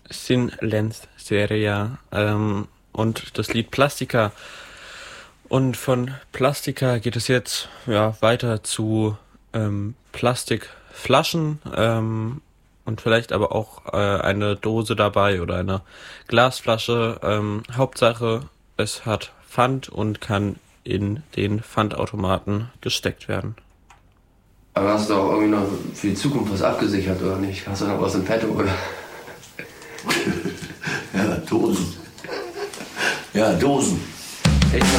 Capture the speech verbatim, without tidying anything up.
Sin Lenz Serie ähm, und das Lied Plastika. Und von Plastika geht es jetzt ja weiter zu ähm, Plastikflaschen ähm, und vielleicht aber auch äh, eine Dose dabei oder eine Glasflasche. Ähm, Hauptsache, es hat Pfand und kann in den Pfandautomaten gesteckt werden. Aber hast du auch irgendwie noch für die Zukunft was abgesichert oder nicht? Hast du noch was im Petto oder? Ja, Dosen. Ja, Dosen. Echt?